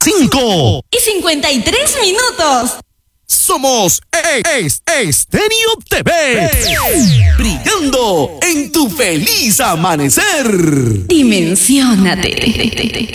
5 y 53 minutos. Somos Estéreo TV, brillando en tu feliz amanecer. Dimensiónate.